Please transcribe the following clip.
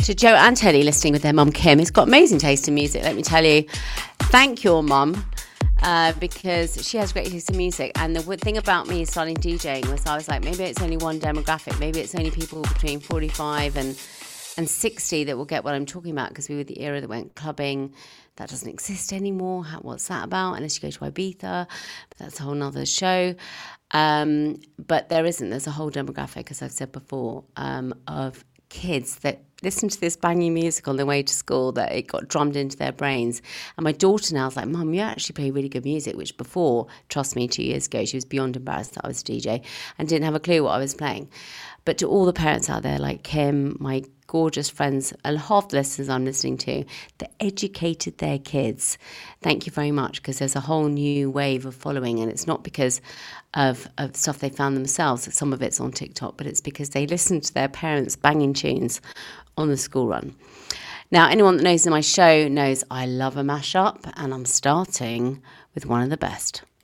to Joe and Teddy listening with their mum Kim, who's got amazing taste in music, let me tell you. Thank your mum, because she has great taste in music. And the thing about me starting DJing was I was like, maybe it's only one demographic. Maybe it's only people between 45 and 60 that will get what I'm talking about, because we were the era that went clubbing. That doesn't exist anymore. What's that about? Unless you go to Ibiza, but that's a whole nother show. But there isn't. There's a whole demographic, as I've said before, of kids that listen to this banging music on their way to school, that it got drummed into their brains. And my daughter now is like, Mum, you actually play really good music, which before, trust me, 2 years ago, she was beyond embarrassed that I was a DJ and didn't have a clue what I was playing. But to all the parents out there, like Kim, my gorgeous friends, and half the listeners I'm listening to, that educated their kids, thank you very much, because there's a whole new wave of following, and it's not because of stuff they found themselves. Some of it's on TikTok, but it's because they listened to their parents banging tunes on the school run. Now, anyone that knows my show knows I love a mashup, and I'm starting with one of the best.